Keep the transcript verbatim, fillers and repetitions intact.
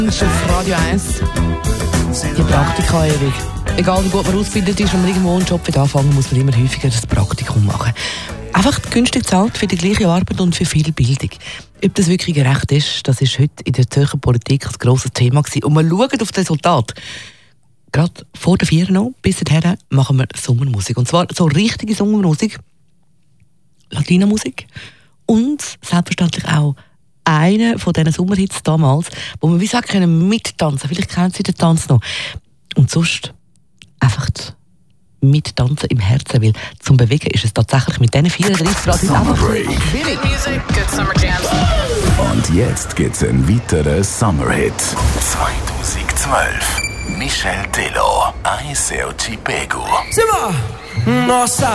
Auf Radio eins. Die Praktika ewig. Egal wie gut man ausgebildet ist, wenn man irgendwo einen Job anfangen muss man immer häufiger das Praktikum machen. Einfach günstig zahlt für die gleiche Arbeit und für viel Bildung. Ob das wirklich gerecht ist, das ist heute in der Zürcher Politik ein grosses Thema gewesen. Und wir schauen auf das Resultat. Gerade vor der Vier noch, bis dahin machen wir Sommermusik. Und zwar so richtige Sommermusik, Latino-Musik und selbstverständlich auch einer von diesen Sommerhits damals, wo man wie gesagt können mittanzen. Vielleicht kennen Sie den Tanz noch. Und sonst einfach mittanzen im Herzen, weil zum Bewegen ist es tatsächlich mit diesen vierunddreißig Grad einfach schwierig. Und jetzt gibt's einen weiteren Summerhit. zweitausendzwölf. Michel Telo, I S E O Chipegu. Simba! Nossa!